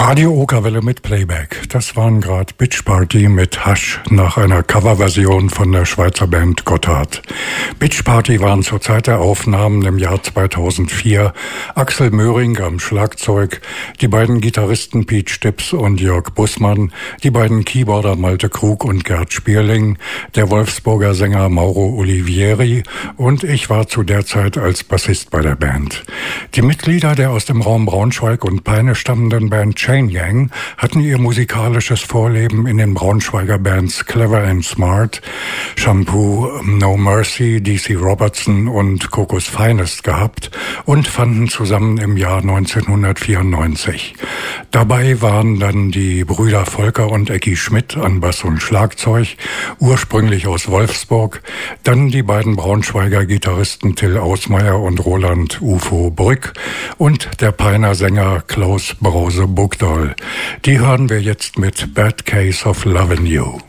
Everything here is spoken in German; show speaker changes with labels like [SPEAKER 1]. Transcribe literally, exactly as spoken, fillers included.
[SPEAKER 1] Radio Okerwelle mit Playback. Das waren gerade Bitch Party mit Hush nach einer Coverversion von der Schweizer Band Gotthard. Bitch Party waren zur Zeit der Aufnahmen im Jahr zweitausendvier Axel Möhring am Schlagzeug, die beiden Gitarristen Pete Stips und Jörg Bussmann, die beiden Keyboarder Malte Krug und Gerd Spierling, der Wolfsburger Sänger Mauro Olivieri und ich war zu der Zeit als Bassist bei der Band. Die Mitglieder der aus dem Raum Braunschweig und Peine stammenden Band Chain Gang hatten ihr musikalisches Vorleben in den Braunschweiger Bands Clever and Smart, Shampoo, No Mercy, D C Robertson und Cocos Finest gehabt und fanden zusammen im Jahr neunzehnhundertvierundneunzig. Dabei waren dann die Brüder Volker und Ecki Schmidt an Bass und Schlagzeug, ursprünglich aus Wolfsburg, dann die beiden Braunschweiger Gitarristen Till Ausmeier und Roland Ufo Brück und der Peiner Sänger Klaus Brause Bugdahl. Die hören wir jetzt mit Bad Case of Lovin' You.